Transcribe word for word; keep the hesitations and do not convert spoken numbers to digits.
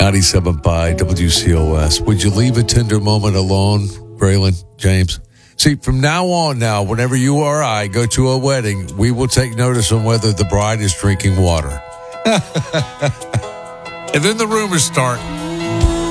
ninety-seven point five W C O S. Would you leave a tender moment alone, Braylon, James? See, from now on now, whenever you or I go to a wedding, we will take notice on whether the bride is drinking water. And then the rumors start.